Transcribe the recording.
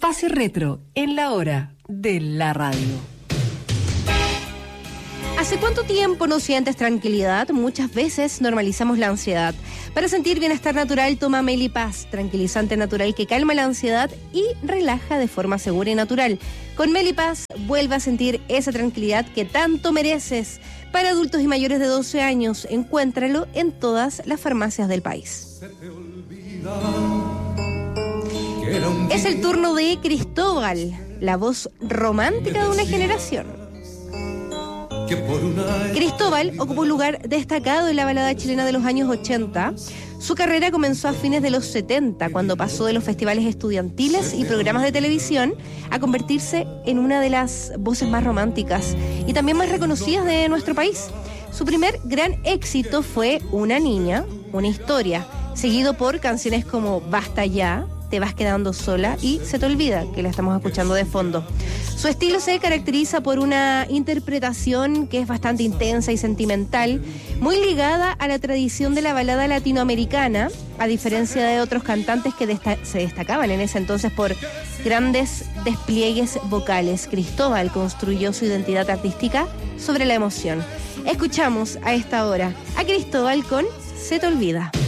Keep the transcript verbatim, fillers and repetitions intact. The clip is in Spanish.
Espacio Retro en la hora de la radio. ¿Hace cuánto tiempo no sientes tranquilidad? Muchas veces normalizamos la ansiedad. Para sentir bienestar natural, toma Melipaz, tranquilizante natural que calma la ansiedad y relaja de forma segura y natural. Con Melipaz, vuelve a sentir esa tranquilidad que tanto mereces. Para adultos y mayores de doce años, encuéntralo en todas las farmacias del país. Es el turno de Cristóbal, la voz romántica de una generación. Cristóbal ocupó un lugar destacado en la balada chilena de los años ochenta. Su carrera comenzó a fines de los setenta, cuando pasó de los festivales estudiantiles y programas de televisión a convertirse en una de las voces más románticas y también más reconocidas de nuestro país. Su primer gran éxito fue Una niña, una historia, seguido por canciones como Basta ya, Te vas quedando sola y Se te olvida, que la estamos escuchando de fondo. Su estilo se caracteriza por una interpretación que es bastante intensa y sentimental, muy ligada a la tradición de la balada latinoamericana, a diferencia de otros cantantes que desta- se destacaban en ese entonces por grandes despliegues vocales. Cristóbal construyó su identidad artística sobre la emoción. Escuchamos a esta hora a Cristóbal con Se te olvida.